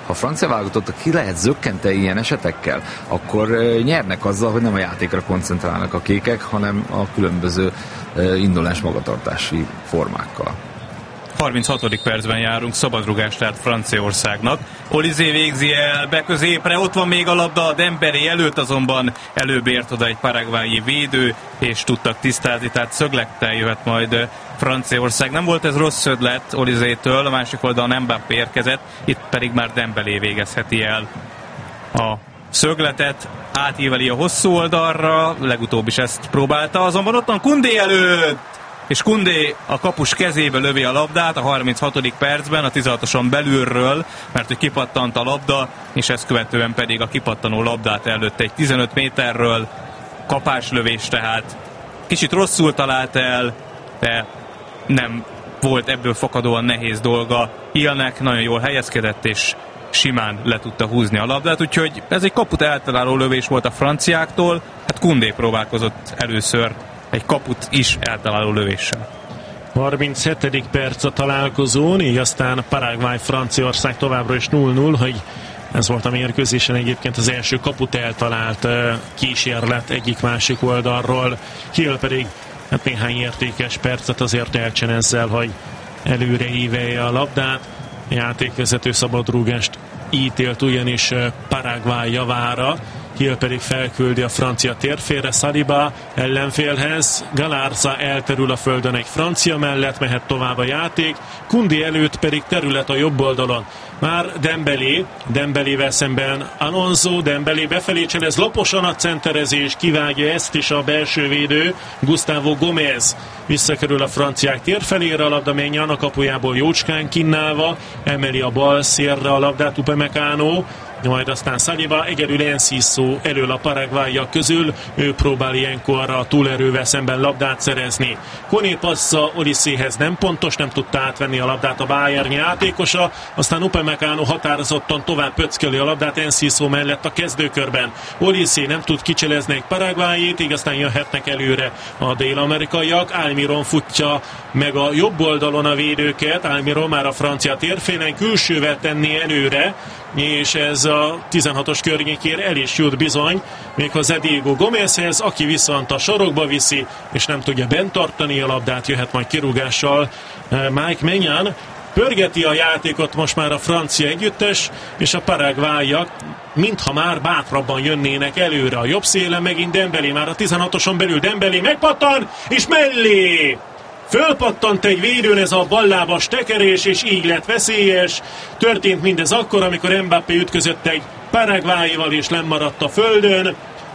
ha a francia válogatottat ki lehet zökkenteni ilyen esetekkel, akkor nyernek azzal, hogy nem a játékra koncentrálnak a kékek, hanem a különböző indolás magatartási formákkal. 36. percben járunk, szabadrugás tehát Franciaországnak. Olizé végzi el be középre, ott van még a labda, Dembélé előtt azonban előbb ért oda egy paraguayi védő, és tudtak tisztázni, tehát szöglettel jöhet majd Franciaország. Nem volt ez rossz ötlet Olizétől, a másik oldalon Mbappé érkezett, itt pedig már Dembélé végezheti el a szögletet, átíveli a hosszú oldalra, legutóbb is ezt próbálta, azonban ott van Koundé előtt, és Koundé a kapus kezébe lövi a labdát a 36. percben, a 16-oson belülről, mert hogy kipattant a labda, és ezt követően pedig a kipattanó labdát előtt egy 15 méterről kapáslövés, tehát kicsit rosszul talált el, de nem volt ebből fakadóan nehéz dolga. Ilnek nagyon jól helyezkedett, és simán le tudta húzni a labdát, úgyhogy ez egy kaput eltaláló lövés volt a franciáktól, hát Koundé próbálkozott először egy kaput is eltaláló lövéssel. 37. perc a találkozón, így aztán Paraguay-Franciaország továbbra is 0-0, hogy ez volt a mérkőzésen egyébként az első kaput eltalált kísérlet egyik-másik oldalról. Hill pedig hát néhány értékes percet azért elcsen ezzel, hogy előre ívelje a labdát. Játékvezető szabadrúgást ítélt ugyanis Paraguay javára, Hill pedig felküldi a francia térfélre, Saliba ellenfélhez, Galarza elterül a földön egy francia mellett, mehet tovább a játék, Koundé előtt pedig terület a jobb oldalon. Már Dembelével szemben Alonso, Dembélé befelé cselez, laposan a centerezés, kivágja ezt is a belső védő, Gustavo Gómez visszakerül a franciák térfelére, a labda Maignan a kapujából jócskán kinnálva, emeli a bal szélre a labdát Upamecano, majd aztán Saliba, egyedül Enciso elől a paraguayak közül, ő próbál ilyenkor a túlerővel szemben labdát szerezni. Koné passza Oliséhez nem pontos, nem tudta átvenni a labdát a Bayern játékosa, aztán Upamecano határozottan tovább pöckeli a labdát Enciso mellett a kezdőkörben. Olise nem tud kicselezni egy paraguayit, így aztán jöhetnek előre a dél-amerikaiak. Almiron futja meg a jobb oldalon a védőket, Almiron már a francia térfélen külsővel tenni előre, és ez a 16-os környékére el is jut bizony, méghozzá Diego Gómezhez, aki viszont a sarokba viszi, és nem tudja bent tartani a labdát, jöhet majd kirúgással Mike Maignan. Pörgeti a játékot most már a francia együttes, és a paraguayak mintha már bátrabban jönnének előre. A jobb szélen megint Dembélé, már a 16-oson belül Dembélé megpattan, és mellé! Fölpattant egy védőn ez a ballábas tekerés, és így lett veszélyes. Történt mindez akkor, amikor Mbappé ütközött egy paraguayival, és lemaradt a földön.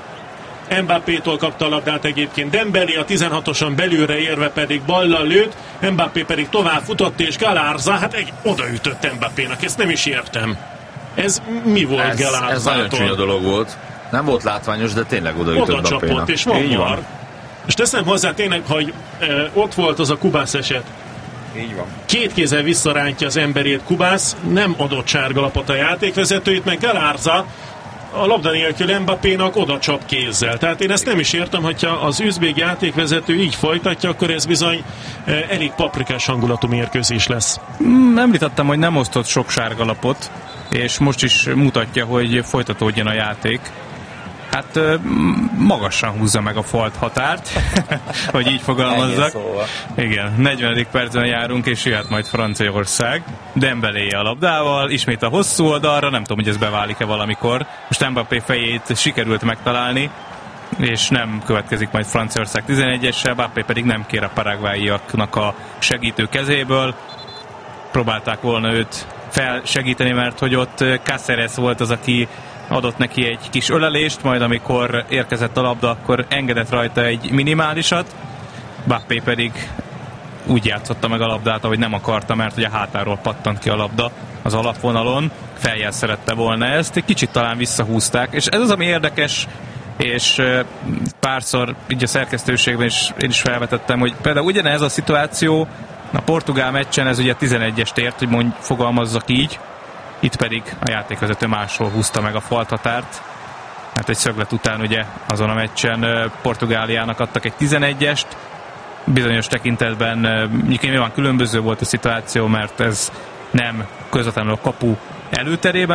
Mbappétól kapta a labdát egyébként Dembélé, a 16-oson belülre érve pedig ballal lőtt, Mbappé pedig tovább futott, és Galarza, hát egy odaütött Mbappénak, ezt nem is értem. Ez mi volt Galarzától? Ez nagyon csúnya dolog volt. Nem volt látványos, de tényleg odaütött Mbappénak. Oda csapott, és van. És teszem hozzá tényleg, hogy ott volt az a Kubász eset. Így van. Két kézzel visszarántja az emberét Kubász, nem adott sárgalapot a játékvezetőit, meg Galarza a labda nélkül Mbappénak oda csap kézzel. Tehát én ezt nem is értem, hogyha az üzbég játékvezető így folytatja, akkor ez bizony elég paprikás hangulatú mérkőzés lesz. Említettem, hogy nem osztott sok sárgalapot, és most is mutatja, hogy folytatódjon a játék. Hát magasan húzza meg a falt határt, hogy így fogalmazzak. Igen, 40. percben járunk, és jöhet majd Franciaország. Dembélé a labdával, ismét a hosszú oldalra, nem tudom, hogy ez beválik-e valamikor. Most Mbappé fejét sikerült megtalálni, és nem következik majd Franciaország 11-essel, Mbappé pedig nem kér a paraguayiaknak a segítő kezéből. Próbálták volna őt felsegíteni, mert hogy ott Cáceres volt az, aki adott neki egy kis ölelést, majd amikor érkezett a labda, akkor engedett rajta egy minimálisat. Mbappé pedig úgy játszotta meg a labdát, ahogy nem akarta, mert ugye a hátáról pattant ki a labda az alapvonalon. Feljel szerette volna ezt, egy kicsit talán visszahúzták, és ez az, ami érdekes, és párszor így a szerkesztőségben is én is felvetettem, hogy például ugyanez a szituáció a portugál meccsen, ez ugye 11-est ért, hogy fogalmazzak így, itt pedig a játékvezető máshol húzta meg a falthatárt. Hát egy szöglet után ugye azon a meccsen Portugáliának adtak egy 11-est. Bizonyos tekintetben nyilván különböző volt a szituáció, mert ez nem közvetlenül a kapu előterében